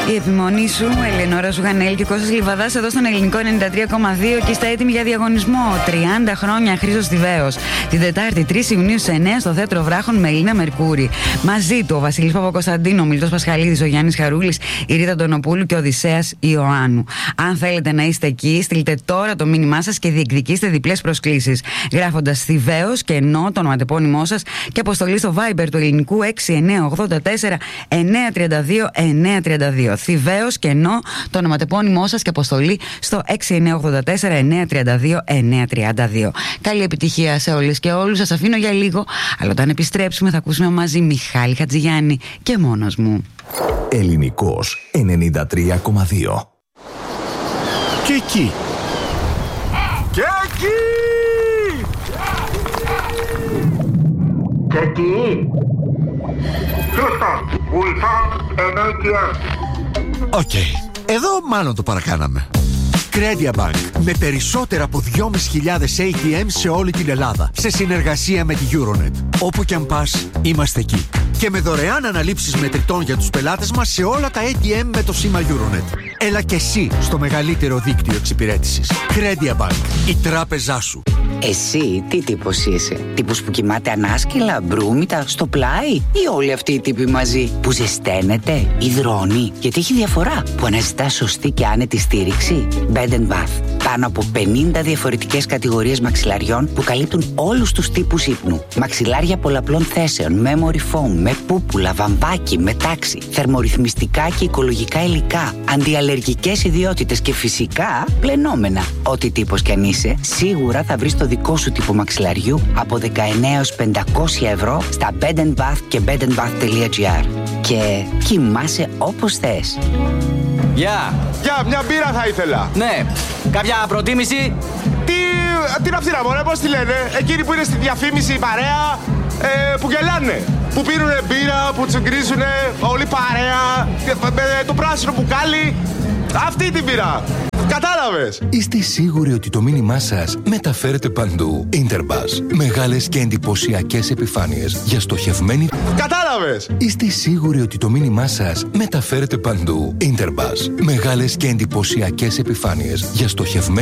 Η επιμονή σου, Ελεονόρα Ζουγανέλη και Κώστας Λιβαδάς εδώ στον Ελληνικό 93,2 και είστε έτοιμοι για διαγωνισμό. 30 χρόνια Χρήστος Θηβαίος. Την Τετάρτη 3 Ιουνίου σε 9 στο Θέατρο Βράχων με Ελίνα Μερκούρη. Μαζί του ο Βασίλης Παπακοσταντίνου, ο Μιλτός Πασχαλίδης, ο Γιάννης Χαρούλης, η Ρίτα Ντονοπούλου και ο Οδυσσέας Ιωάννου. Αν θέλετε να είστε εκεί, στείλτε τώρα το μήνυμά σας και διεκδικήστε διπλές προσκλήσεις. Γράφοντας Θηβαίος και ενώ το ονοματεπώνυμό σας και αποστολή στο Viber του ελληνικού 6984 932 932. Θηβαίος και ενώ το ονοματεπώνυμό σας και αποστολή στο 6984 932 932. Καλή επιτυχία σε όλες και όλους. Σας αφήνω για λίγο, αλλά όταν επιστρέψουμε θα ακούσουμε μαζί Μιχάλη Χατζηγιάννη και μόνος μου. Ελληνικός 93,2. Και εκεί. Και εκεί. Και εκεί. Houston, we found an ATM. Οκ. Εδώ μάλλον το παρακάναμε. Credia Bank. Με περισσότερα από 2.500 ATM σε όλη την Ελλάδα. Σε συνεργασία με τη Euronet. Όπου κι αν πας, είμαστε εκεί. Και με δωρεάν αναλήψεις μετρητών για τους πελάτες μας σε όλα τα ATM με το σήμα Euronet. Έλα και εσύ στο μεγαλύτερο δίκτυο εξυπηρέτησης. Credia Bank. Η τράπεζά σου. Εσύ τι τύπος είσαι? Τύπος που κοιμάται ανάσκελα, μπρούμητα, στο πλάι? Ή όλοι αυτοί οι τύποι μαζί που ζεσταίνεται, υδρώνει? Γιατί έχει διαφορά που αναζητά σωστή και άνετη στήριξη. Bed & Bath. Πάνω από 50 διαφορετικές κατηγορίες μαξιλαριών που καλύπτουν όλους τους τύπους ύπνου. Μαξιλάρια πολλαπλών θέσεων, memory foam, με πούπουλα, βαμβάκι, με τάξη, θερμορυθμιστικά και οικολογικά υλικά, αντιαλλεργικές ιδιότητες και φυσικά πλενόμενα. Ό,τι τύπος κι αν είσαι, σίγουρα θα βρεις το δικό σου τύπο μαξιλαριού από 19 έως 500 ευρώ στα Bed & Bath και bedandbath.gr. Και κοιμάσαι όπως θες. Γεια! Για μια μπύρα θα ήθελα. Ναι, κάποια προτίμηση? Τι να φτύρα μωρέ, πώς τη λένε? Εκείνοι που είναι στη διαφήμιση η παρέα, που γελάνε. Που πίνουνε μπύρα, που τσιγκρίζουνε, όλη παρέα, με το πράσινο μπουκάλι. Αυτή την μπύρα. Κατάλαβες? Είστε σίγουροι ότι το μήνυμά σας μεταφέρεται παντού? Interbus. Μεγάλες και εντυπωσιακές επιφάνειες για στοχευμένη... Κατάλαβες? Είστε σίγουροι ότι το μήνυμά σας μεταφέρεται παντού? Interbus. Μεγάλες και εντυπωσιακές επιφάνειες για στοχευμένη...